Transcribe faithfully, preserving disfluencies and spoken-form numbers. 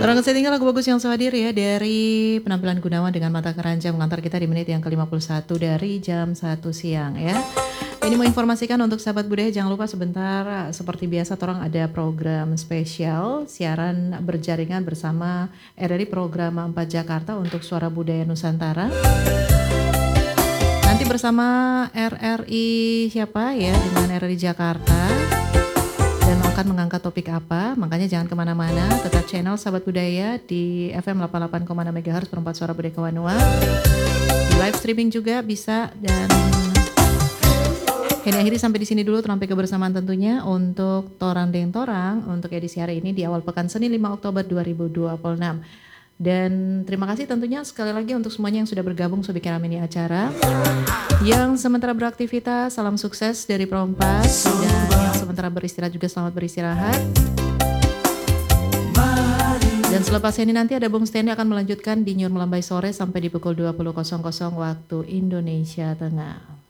Orang kesetinggal lagu bagus yang hadir ya dari penampilan Gunawan dengan Mata Keranjang mengantar kita di menit yang ke lima puluh satu dari jam satu siang ya. Ini menginformasikan untuk sahabat budaya jangan lupa sebentar seperti biasa orang ada program spesial siaran berjaringan bersama R R I Program empat Jakarta untuk Suara Budaya Nusantara. Nanti bersama R R I siapa ya dengan R R I Jakarta. Dan akan mengangkat topik apa, makanya jangan kemana-mana, tetap channel Sahabat Budaya di F M delapan puluh delapan koma enam megahertz perempat suara budaya Kawanua. Di live streaming juga bisa dan ini akhiri sampai di sini dulu sampai kebersamaan tentunya untuk Torang Deng Torang untuk edisi hari ini di awal pekan Senin lima Oktober dua ribu dua puluh enam. Dan terima kasih tentunya sekali lagi untuk semuanya yang sudah bergabung sebagai ini acara. Yang sementara beraktivitas, salam sukses dari Prompas. Dan yang sementara beristirahat juga selamat beristirahat. Dan selepas ini nanti ada Bung Stanley akan melanjutkan di Nyur Melambai sore sampai di pukul dua puluh waktu Indonesia Tengah.